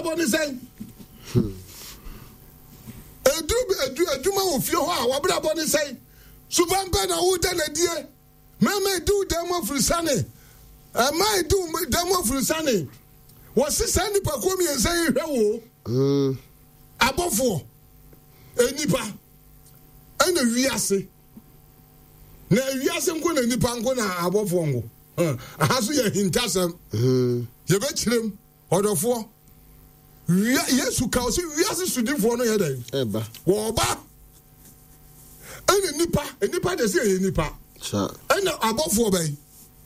brabo ni say eduma wo fie ho a wo brabo ni say subambe na wo na die mama do demo frusane my do demo frusane wo sisani pa ko mi ensan hwe wo abofo enipa ana wiase na wiase nko na nipa nko na abofo ngo ahaso ye hintasam ye be kirem odofo Yesu ka o se wiase sudifo no ye dai eba wo ba ana nipa de se ye nipa sa ana abofo bai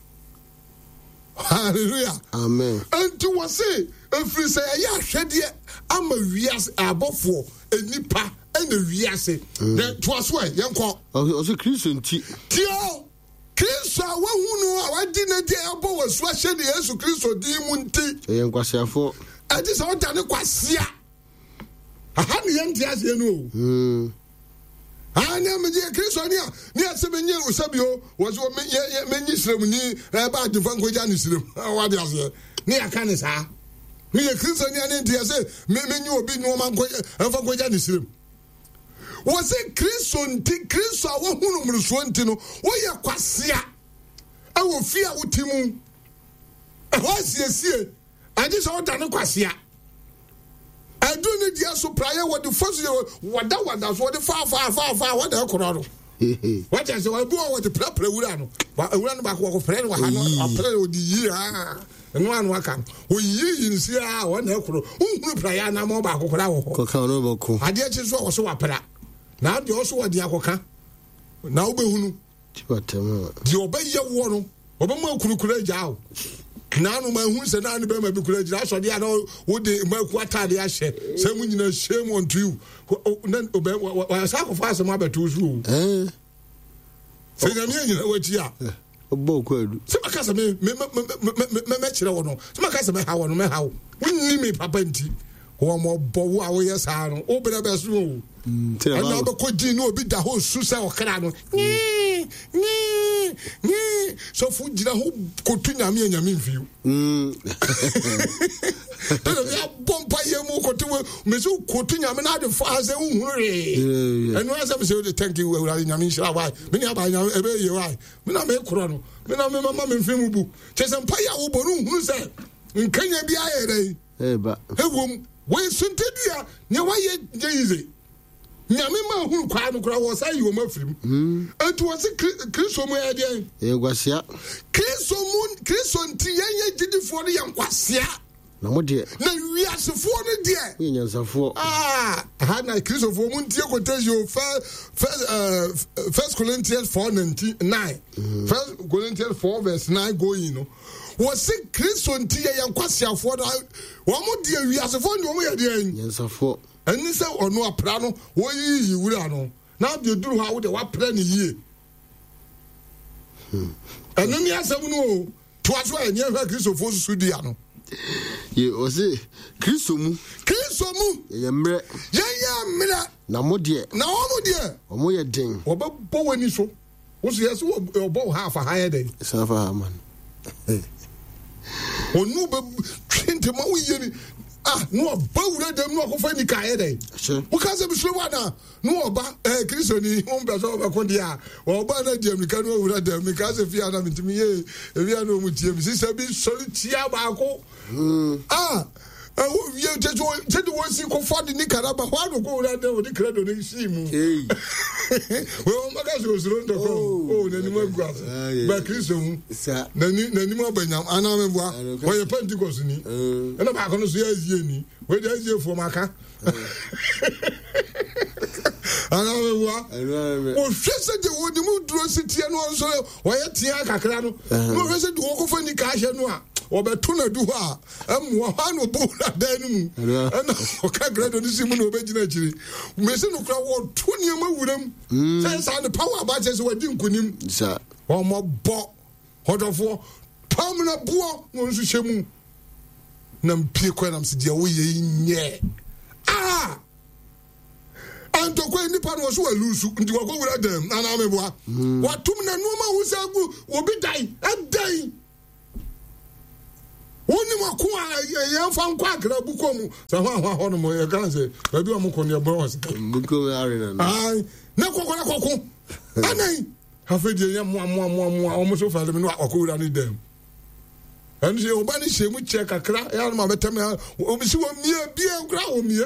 hallelujah amen and to was say if say ya hwede ama wiase abofo enipa ana wiase then to was why yenko o se Kristo nti tio Kristo awahunu awadi na die abo wasu ahye ne Yesu Kristo di mu nti yenkwasiafo adi so tane kwasia aha ne yenti ase no anya me die Kristo ne asebenye usabio wazo menyi srem ni ba adfa nkoja ne srem wade ase ne aka ne sa me ye Kristo ne nti ase menyi obi no man nkoja ne srem was a Christian Christ awahunu mruso nti no wo ye kwasia awo fia wotimu ho siesie adi so da ne kwasia adu ne dia so prayer what the first wada so the fa what the kororo what is we bo what the prepare wura no ba ko prepare wa ha no prepare odi yi ha no anu aka o yi nsi a wa na ekoro unhuru prayer na mo ba ko kora wo ko kan no boko ade achi so wo so wa pra na de also wadi akoka na obehunu tibatem di obeye wo no obema kurukura agya na no ma hu se na ne be ma bi kura agya so de ana wo de ma ku atade ahye se mu nyina shame on you na obe wa sacrifice ma beto su se nyame nyina wati a obo ko adu se makasa me kire wo no se makasa me ha wo no me ha wo nni me papa nti wo mo bo wo a wo yesa no obere be so o ana ba ko di no obi da ho su se okra no so fu jira ho kotu nyame nyame mfiu tele ya bomba ye mu kotu me so kotu nyame na de fa se unhure enu asa me se de thank you we nyame shira why me ni aba nyame ebe ye why me na me kro no me na me mama me mfimu bu chese mpa ya wo bonu unhuru se nkanya bi aye dai eba ewom we suntedia ne waye jeize nyame ma hu kwa no kra wo sai wo mafrim antu wo se Kristo mu ya de egwasia Kristo nti yenye gidifo no yankwasia na mo de na wiasefo no de yenyansafo ha na Kristo fo mu ntie quotation First Corinthians 4:9 First Corinthians 4 verse 9 going no wo se Kristo nti yankwasiafo no wo mo de wiasefo no mo ya de yenyansafo ani se ono apra no wo yi wura no na de duru ha wo de wa pra ne yie anu mi asem no to aso enye hwa Kristo fo susu dia no ye o se Kristo mu ye mre na mo de o mo ye den o ba bo wani so wo so yes wo bo ha fa ha ye den sa fa ha man onu be twente ma wo ye ni no ba wura dem no akofa ni ka ye den wo ka se bi so wana no oba Kristo ni o mba so ba ko dia o ba na dia mi ka no wura dem mi ka se fi ana mi timi ye e wi ana o mu tie mi si se bi solitia ba ko we just want to go for the Nicaragua. Why do go there with the credit in Simu? Well, my guys was run the oh, the new grass. But Christian, the new Benham, and I remember where your Pentecost in it. And I'm not going to see as Jenny, where there's you for Maca. And I remember, oh, she said the wood move to a city and also why a Tiaka Crano. No, I said, walk for the cash and one. Obatuna duha amwahano bula denu ana okagrado nisimu no bejina chiri mese no kra wo tuni ma wuram say the power about say wadi nkunim sa o mo bo hodofo pamna buo no nsu hyemu na mpie kwa na msidia wo ye nye anto kwa nipa no so alusu ndi kwa wura dem ana ameboa watum na noma wusagu obi dai adai Woni mako a fan kwa kra buko mu sa ho no mo ye kan say ba bi o mo ko ne bros buko arena ai na kokko anai ha fe die ya mo o mo so fa le no akowura ni dem and je obani shemu check akra ya ma betem o bi si wo mie bia nkra wo mie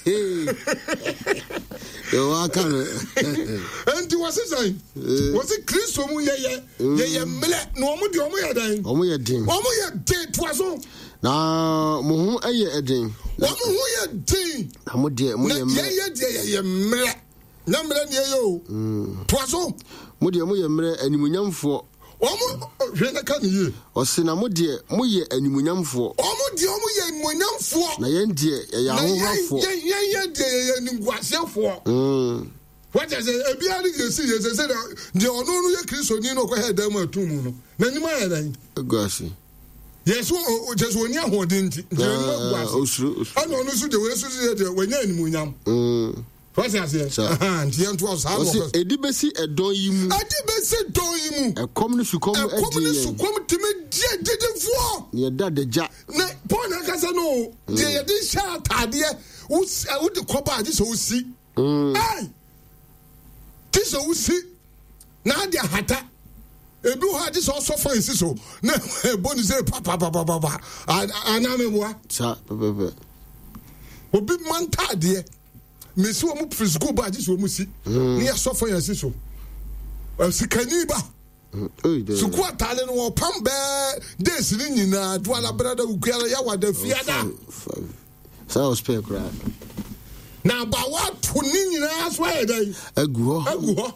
yo akan and was it Kristo mu ye mele no mo de o mo ye dan o mo ye din to aso na mo hu aye edin o mo hu ye din na mo de mo ye mele na mele ne yo to aso mo ye mele animunyamfo omo hwena kan ye osina mo de mo ye animunyamfo omo ye animunyamfo na yen de ye ahohafo ye de ye ninguasefo what is it ebia ni ye say de ono no ye Kristo ni no ko he dem atumu no na nyima ye dan gosi yes o just woni ahodin nti je ma guase osuru ano no su de we su de wanya animunyam what is it and ye nto asa no edibesi edon yi mu ekom ni sukom time die dedefo ye dadeja na pon na kasa no ye de sha tade wo de koba ade so si ai ti so si na de hata ebi ho ade so fancy so na boni say papa ana me boa sa pepe obi man tade me si wo mu physical ba ade so mu si ni so fancy so sikani ba suku atale no pambe des ni nyina do ala brada ukuala ya wada fiada sa spare crowd na ba wa to ni nyina so ya dai agu ho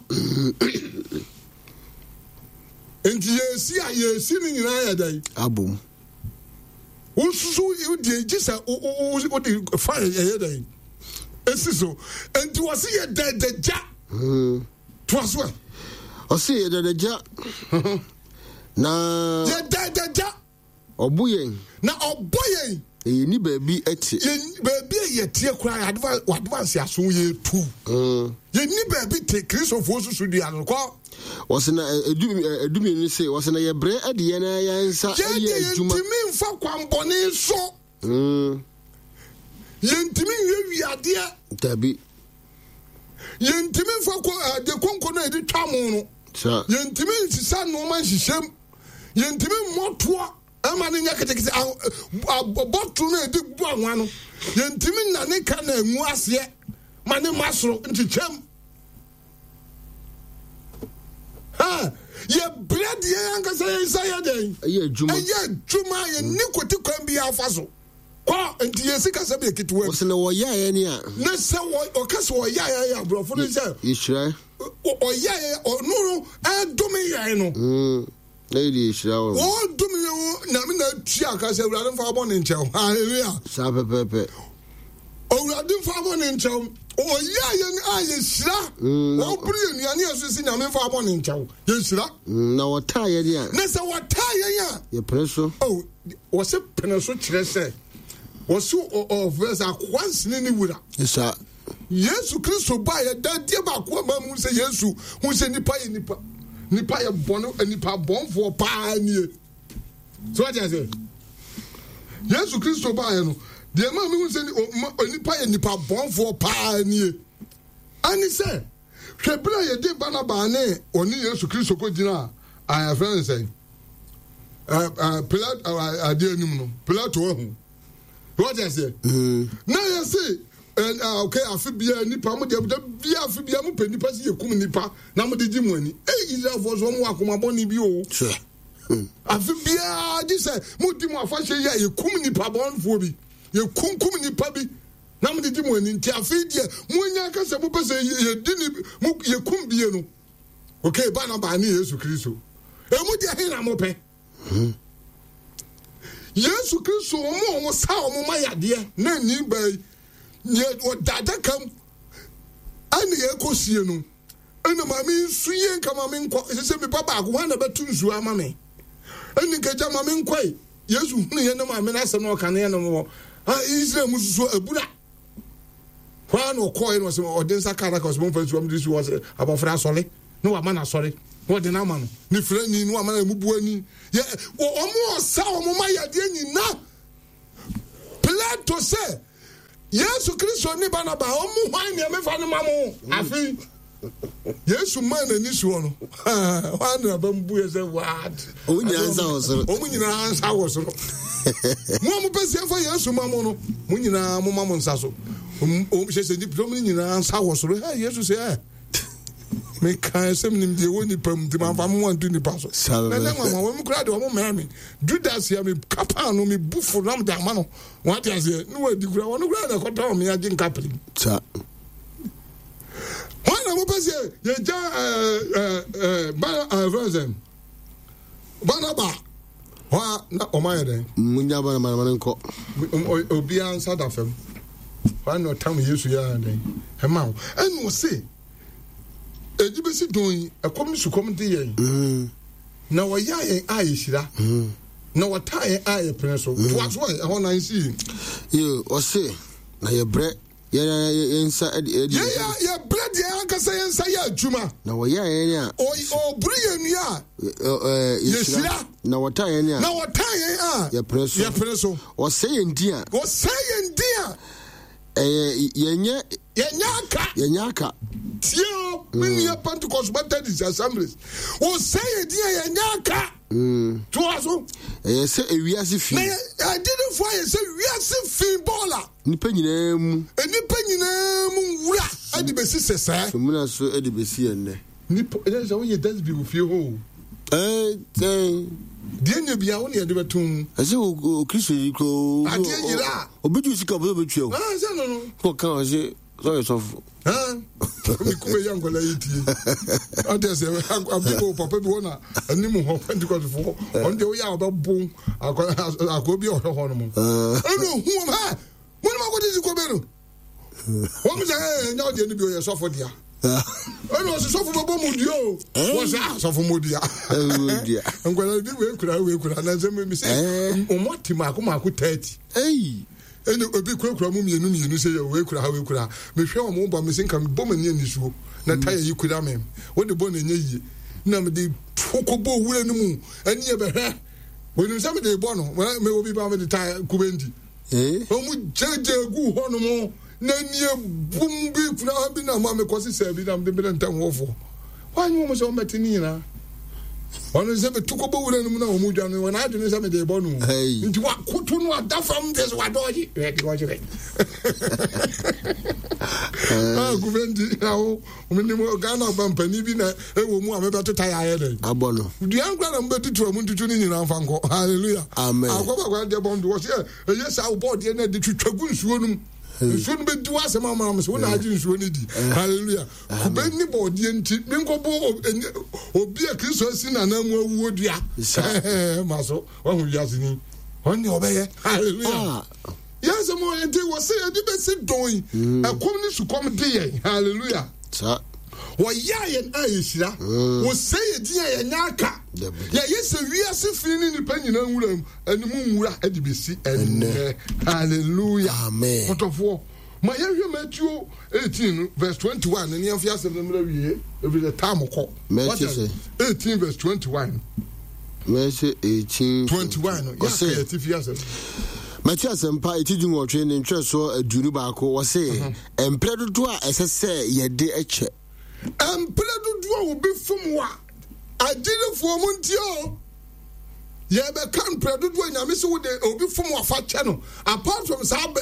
enti ye si ni nyina ya dai abum ususu udi gisa udi fa ya dai esiso enti wasi ye dedeja to aso osi ededeja na dedeja obuyen na oboyen ni baabi ati baabi ye tie kura advance aso ye tu ye ni baabi te Kristo fo susu di anko wasina edumi ni se wasina ye bre ade ye na ya nsa ye adwuma ye ntimi mfa kwambone so ye ntimi wi ade tabi ye ntimi mfa kwa de konko na edi twamo no ye ntimi nsisa no man hyehyem ye ntimi motoa ama ne nya ketekete bottle na edi bu anwa no ye ntimi na ne ka na enwu ase ma ne masoro ntikyem ye bread ye anka say say den ye adwuma ye nikoti kwan bi afaso kwa nti ye sika sabe ekitwe wasina wo ya ye ni a na se wo okase wo ya bro for say yishira o ya no adome ya no lady yishira o dome na me na tua akase urade mfa abon nche hallelujah sa pepe o urade mfa abon nche o ya ni aye shira o buri ni ani asusi na me mfa abon nche ye shira na wota ye dia na se wota ye ya ye preso oh wo se preso kire se was of verse once ni wura isa Yesu Kristo ba ya da die ba ko ma mu se Yesu hu se nipa ye bono nipa bonfo pa nie so what you say Yesu Kristo ba ya no de ma mu se nipa bonfo pa nie ani se hwebra ye de bana ba ne oni Yesu Kristo ko gina I friend say Pilate ade anim no Pilate ho what I say now you say and okay afibia nipa mo de bia afibia mo pe nipa si yekum nipa na mo de di mo ani Israel for so mo akoma boni bi o sure afibia di say mo di mo afahye ya yekum nipa bonfo bi yekum nipa bi na mo de di mo ani nti afidie mo nya ka se mo pese ye di ni mo yekum bie no okay ba na ba ni Yesu Kristo e mo di ahe na mo pe Yesu Kristo omo sa omo mayade na ni ba ye odada kam ani ye kosie no ena mami nsuye nka mami nkọ sese me baba akwa na betu nsu ama me eni nkaja mami nkoi Yesu hunu ye na mami na asem no ka na ye no mo Israel mususu abura kwa no koi no se odensa kara ka so mo fa nsu am disu was abofra sole no wa mana sole what the Naman, Nifreni, no Amana Mubuani, yeah, or more sour Maya Deni na. Plato say, yes, Christian Nibanaba, Omu, wine, Yamefano, I think. Yes, man, and this one. One of them is a word. Oh, yes, I was. Mamma Pessia for yes, Mamono, Munina, Mamon Sasso. She said, Diplomina, Sawas, yes, to say. Make I send him the only perm to my one to the parcel. And then I'm glad to mammy. Do that, see me capano, me buffo, ram da mano. What is it? No, the ground, I got down me, I didn't capital. One of us here, version. Banaba. What not on my day? Munyaba, Obian Sadafem. Why not tell me you should and and will say, you be doing a commission committee. Now, a yay, I shira. Now, a tie, I pencil. What's why I want to see you or say, now your bread. Inside yeah, bread, yeah, say, Juma. No, yeah, oh, brilliant, yes, now what time, now what time, your presso, or saying, dear, Yanyaka, Tio, many a Pentecost Baptist assemblies, or say, dear Yanyaka. To us, say we are if I didn't fire, say we are if baller. Nipenny, and Nipenny, and the basis, sir. Muna so edibesi and Nip, there's only a death be with you. Didn't be only a debatum. I say, Christian, I tell you that. Obedience couple of you. What can I say? Sorry, so. We could be young. I just say, I'm people, Papa, and Nemo Pentecost for on the way out of boom. I could be a hormone. I know who am I? What is it? What was I? Now, the end of your software. I was a software bomb. Was a software modia. I'm going to do it. Could I say, what Timako could take? Hey. And a big quick room, you say, we could have, me show a mobile missing come bomb in this room. Not tell you could have him. What the bone in ye? Number the Chocobo will in the moon, and never when you somebody bono, when may be bound with the tire, Kubendi. Eh? Oh, judge a good hormone, none near boom beef now have been a mamma because he said, I'm the middle town awful. Why you almost on Matinina? On the seven took a bowl and Mujan when I didn't have a bono. Hey, into what could not that from this what dodgy? Kubendi now, when you were Ghana bumper, even a woman about to tie iron. Abono. The young grand and better to a moon to tune in Fango. Hallelujah. Amen. I'll go back their bond was here. Yes, I'll board the end of the Tragoons woman. Shouldn't be to us, my mammas, when I didn't show it. Hallelujah. Kubendi body and Mingo or be a Christmas in an animal wood, ya. Maso, one who has in on your way. Hallelujah. Yes, a more and they was saying, the best doing a communist to come day. Hallelujah. Why, and I was saying, dear Naka. Yes, we are feeling the penny and the moon at the BC and hallelujah. Amen. What of war? My area Matthew 18, verse 21, and the Fias of the middle year, every the time of call. 18, verse 21. 18, 21. Yes, Matthias and Pie teaching or training church or a Junubako was saying, and Predator as I say, ye de eche. And Predator will be from what? I did it for Montio. Yeah, but can't Predator when I miss what they will be from what fat channel. Apart from Sab,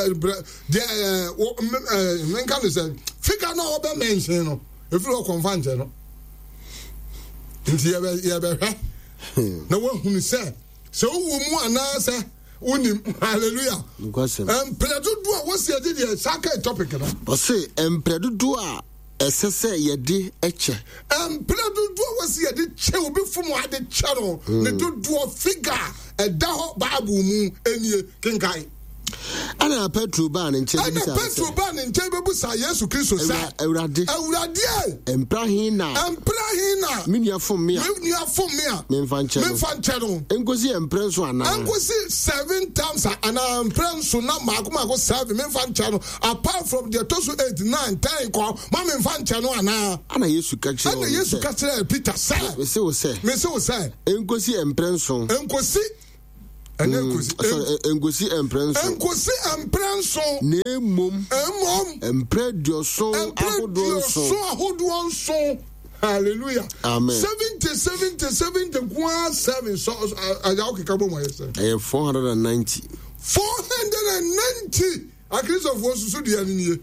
Menkan figure no other mention. If you are conventional. Into your no one who said, so woman answer. Hallelujah. Predator was the sacred topic. I say, and Predator. Essay ye de eche. Predator was here the chill before the channel. They do a figure a dao babu moon any kinkai. ana Petro ba ne nche ana Petro ba ne nche bebu sa Yesu Kristo sa Awurade emprahin na minia fom me memfa nche no enkosi emprenso ana enkosi 7 times ana emprenso na mako 7 memfa nche no apart from the tosu 8 9 10 ko ma memfa nche no ana Yesu ka kire Peter sa me se wo se enkosi emprenso engosi emprenso ne mom empredioso ahodoso hallelujah amen 70 so aja okeka bo mo yesa 490 a Christopher was so dia ni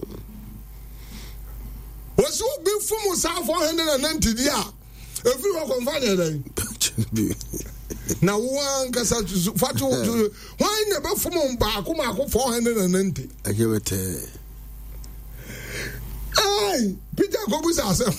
was be fumu sa 490 dia every one confine dem na one kasa fatu why never fumu baako 490 ajewete ai Peter go busa asem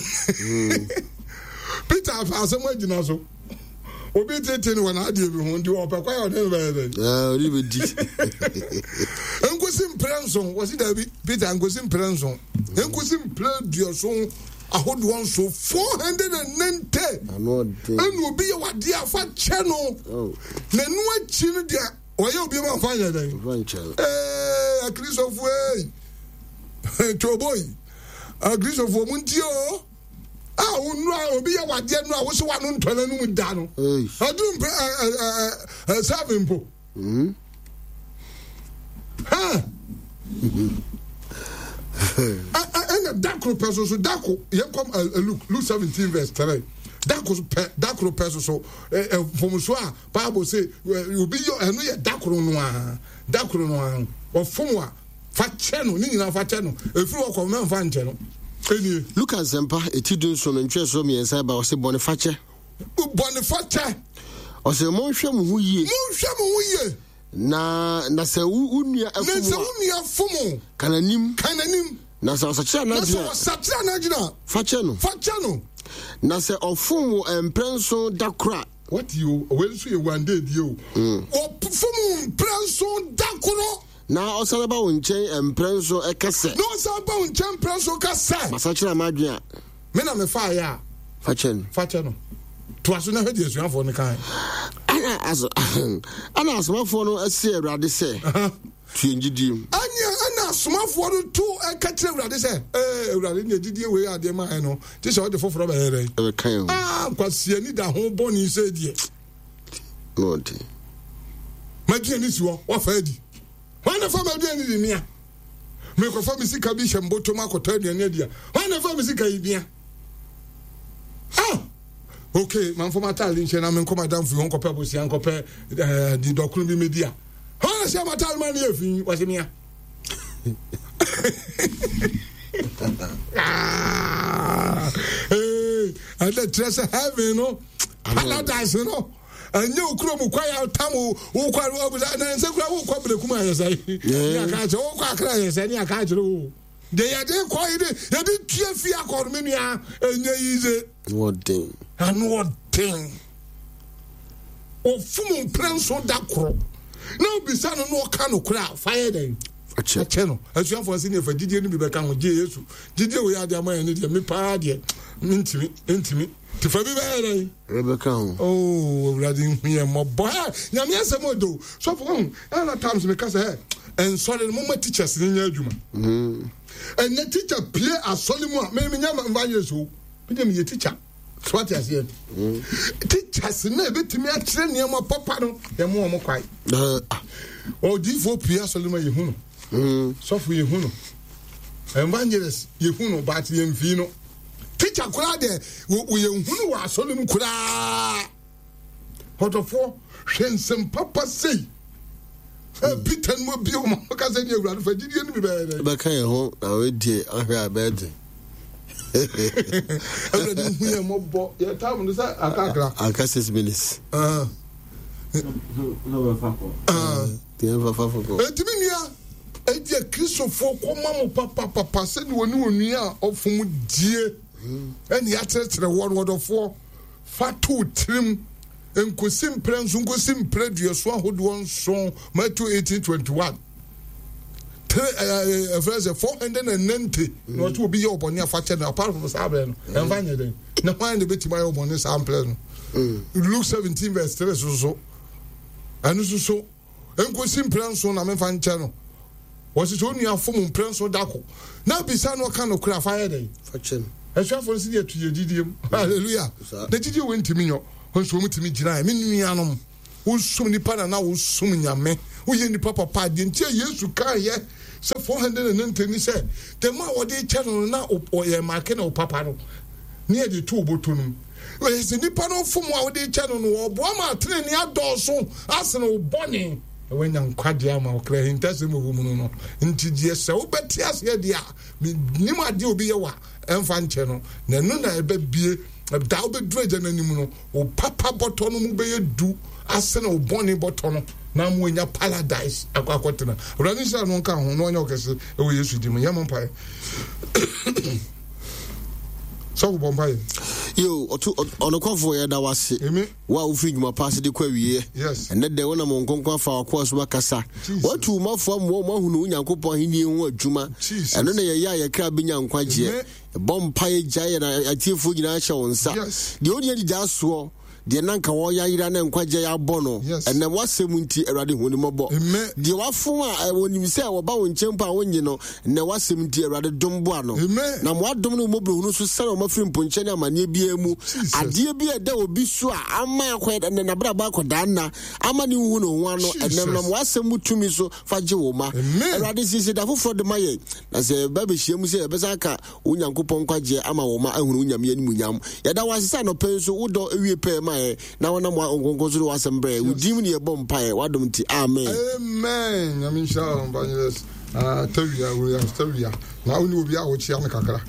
Peter asem agina so obi tete ni wana ade bi ho ndi opekwa ya odem be ori be di enkosi mprenson wasi da bi Peter enkosi mprenson enkosi mpredioso ahodo so 490 anu obi ye wade afa che no na nu achi no dia oye obi ma fa nya dan a Christopher Choboy a Christopher Muntio unu obi ya wade no a wo se wanu ntona nu mu da no adum 7 po ha and Dacro person so Daco you come Luke 17 verse 3 Dacro person so from so Bible say you be your enu ye Dacro no or from wa fa cheno ni nyina fa cheno efiri wo kom na fa nche no eni Lucas Zempa etidun so no ntwe so miensa ba o se Boniface o se mo hwe mo hu yie na se unua afumu kananim na se osachira na jina fache no na se ofum emprenso dakra what you when so you one day dio ofum emprenso dakro na osalaba wonchen emprenso ekese no osalaba wonchen emprenso kase masachira madua me na me fa ya fache no to aso na hedi esu afo ne kan ana asomafo no ase Awurade se tuengidim ana asomafo no to ekatre Awurade se Awurade ne gidie we ade ma no ti se o de foforo ba here e kan kwase ni da ho boni se die lord magie ni si wo fa adi wana fa magie ni mia me ko fa misika bi hemboto makota aduane dia wana fa misika ibia okay man for matal nche na men ko madam fu won ko pe bosi an ko pe di dokunu bi media ha se matal man ye fi wa se mia and the dress heaven no paradise no anya okuro mu kwa ya tamu wo kwa wo na nse kwa wo kwa blekum ayesa ya ka je wo kwa kra ayesa ni aka jiro de ya de ko ide ya de tua fi akor me nua enya yize what thing ofum prenso dakro na obisa no ka no kra fire den ache no asuan for senior for didie no bi beka ho je Yesu didie we ya de amaye ne de me pa de ntimi ti fa bi ba den Rebecca Awurade hia mo boy nyame asem do so for na times me ka say and sorry mo teachers ni nya adwuma and the teacher play asoli mu a me nya mba Yesu bi dem ye teacher what you say teachers na betimi a kire niam papa no dem mo kwai o di fo pia asoli ma ye hu no so for ye hu no evangelist ye hu no but ye mfi no teacher kura de we ye hu no wa asoli mu kura hotofo hwensem papa sei Peter mo bi o mo ka se ni Awurade fa didie ni bi be kan ye ho we die ahwe abede Awurade hu ye mo bo ye time no sa akakra aka 6 minutes no fa etimi nia edia Christopher ko ma mo papa se ni woni woni a ofum die eni atere wodofo fatu trim enkosim prenso enkosim preduaso ahodo nson Matthew 18:21 friends 490 no to be your bonny factor apart from Saben and find it. No find the bit my own bonus sample. Luke 17 verse 3 so. And so enko simple so na me fan channel. Was it only a form prince or dako? Now be son or kind of craft fire day. Faction. I shall foresee to your didium. Hallelujah. The didio went to me, when so much to me, I mean, Yanum, who's so many pana now, who's so many men, who in the papa party until years to carry, so 490 said, the more what they channel now or a market or papa near the two bottom. Well, it's the Nippon from what they channel or Brahma train the outdoors so as an old bonnie. When young Quadiama or Clay in Tessimum, into the so but yes, dear, Nima do be a and fan channel. Nanuna a baby, a double dredge and or Papa Botonum be a do, as an old bonnie boton. Now when your paradise, a quatina. Ranisha won't come, no one can say, oh, yes, with him, Yaman Pie. So Bombay. You on a convoy that was wow, feed my pass the query. Yes, and then the one among Conquer for course Wakasa. What 2 more from one who knew Yankopa, he knew Juma, and then a crab in young Quadia, a bomb pie giant, a tear food in our show on Sa. The only just swore. The Nanka Waya and Quaja Bono, and then what's 70 already when the mobile. The Wafuma, when you say about in Champa, when you know, and there was 70 rather Dombuano. Now, what Domino Mobile who saw my friend Ponchana, my near BMU, a dear beer, there will be sure I'm my quite and then a brabaco Dana, I'm a new one, and then what's some to me so Fajoma. Rather, she said, I for the Maye. As a baby, she must say, Bezaka, Unyankupon Quaja, Amawoma, and Unyam, yet I was a son of Penso, Udo, repay my. Now, I'm going to was some bread. We dim me a bomb pie. What don't you? Amen. Amen. I mean, Sharon, but yes, tell you, now we will be out with Yamakaka.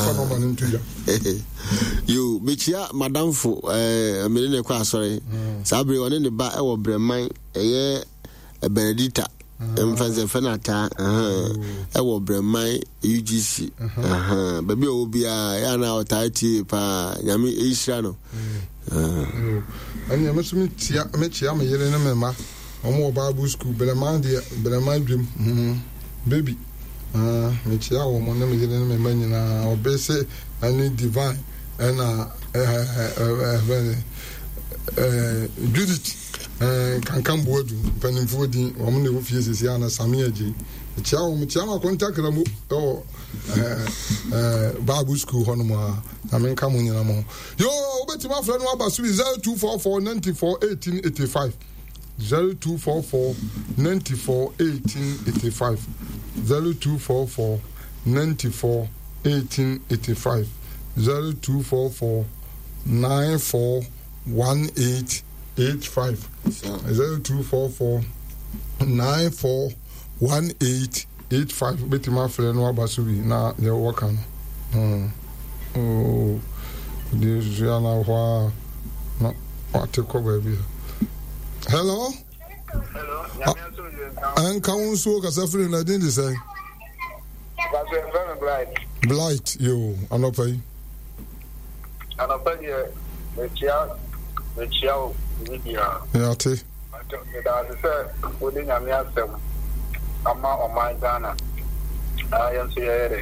You, Michia, Madame for a millionaire class, sorry. Sabri on in the back of Bremine, a year, a Benedita. Emphasize Fenata, I Bremine, UGC. Baby will be a yana or Taiti, pa Yami Ishano. And you must meet Yama Yelenema, or more Bible school, but a man, dream, baby. Michia, or Monam Yelenema, or Besse, I need divine, and Judith. Can come word pending for the woman who feels is Yana Samia G. The Chama contact them or Bible school Honoma. I mean, come on, Yamo. Yo, bet my friend Wabasu 0244 94 1885. 0244 94 1885. 0244 94 1885. 0244 94 1885. 0244 94 1885. Bet my friend Wabasu now they're working. Oh, this is now what to cover here. Hello? Hello. And council Casafrin, I didn't say. Blight, you, Anopai. Anopai, the child, yeah, tea. I said, within a mere 7. I'm on my Ghana. I am here.